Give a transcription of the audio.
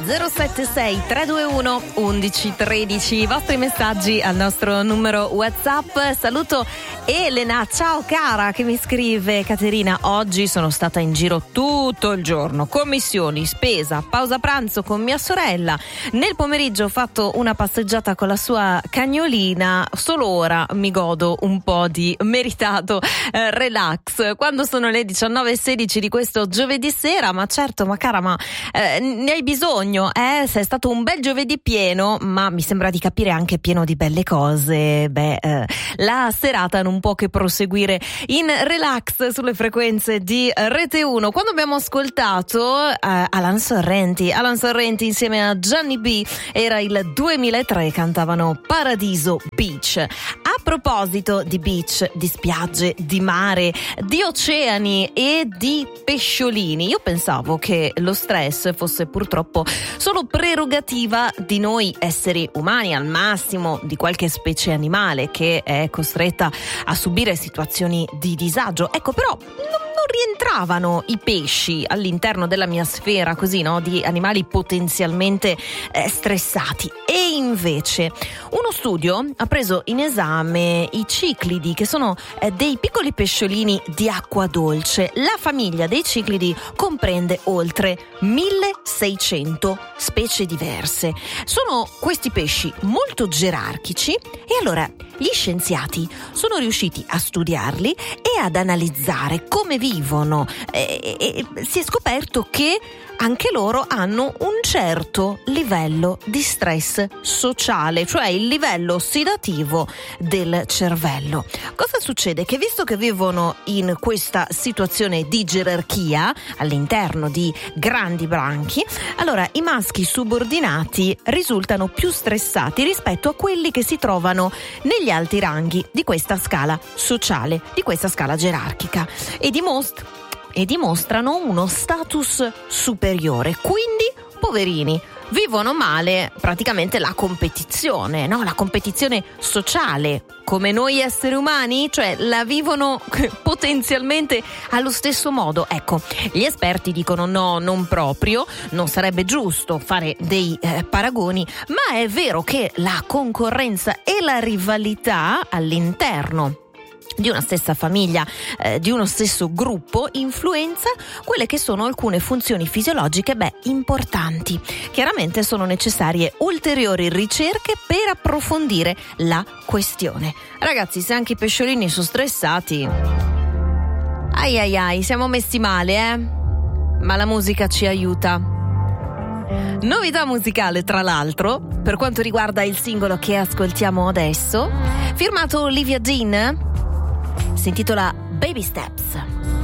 076 321 1113. I vostri messaggi al nostro numero WhatsApp. Saluto Elena, ciao cara, che mi scrive: Caterina, oggi sono stata in giro tutto il giorno, commissioni, spesa, pausa pranzo con mia sorella, nel pomeriggio ho fatto una passeggiata con la sua cagnolina, solo ora mi godo un po' di meritato relax quando sono le 19:16 di questo giovedì sera. Ma certo, ma cara, ma ne hai bisogno, se è stato un bel giovedì pieno, ma mi sembra di capire anche pieno di belle cose. La serata non può che proseguire in relax sulle frequenze di Rete 1. Quando abbiamo ascoltato Alan Sorrenti insieme a Gianni B, era il 2003, cantavano Paradiso Beach. A proposito di beach, di spiagge, di mare, di oceani e di pesciolini, io pensavo che lo stress fosse purtroppo solo prerogativa di noi esseri umani, al massimo di qualche specie animale che è costretta a subire situazioni di disagio. Ecco, però non rientravano i pesci all'interno della mia sfera, così, no, di animali potenzialmente stressati. E invece uno studio ha preso in esame i ciclidi, che sono dei piccoli pesciolini di acqua dolce. La famiglia dei ciclidi comprende oltre 1600 specie diverse. Sono questi pesci molto gerarchici e allora gli scienziati sono riusciti a studiarli e ad analizzare come vivono e si è scoperto che anche loro hanno un certo livello di stress sociale, cioè il livello ossidativo del cervello. Cosa succede? Che visto che vivono in questa situazione di gerarchia all'interno di grandi branchi, allora i maschi subordinati risultano più stressati rispetto a quelli che si trovano negli alti ranghi di questa scala sociale, di questa scala gerarchica, e dimostrano uno status superiore. Quindi, poverini, vivono male praticamente la competizione, no? La competizione sociale, come noi esseri umani, cioè la vivono potenzialmente allo stesso modo. Ecco, gli esperti dicono no, non proprio, non sarebbe giusto fare dei paragoni, ma è vero che la concorrenza e la rivalità all'interno di una stessa famiglia, di uno stesso gruppo, influenza quelle che sono alcune funzioni fisiologiche importanti. Chiaramente sono necessarie ulteriori ricerche per approfondire la questione. Ragazzi, se anche i pesciolini sono stressati, ai, siamo messi male, ma la musica ci aiuta. Novità musicale, tra l'altro, per quanto riguarda il singolo che ascoltiamo adesso, firmato Olivia Dean, si intitola Baby Steps.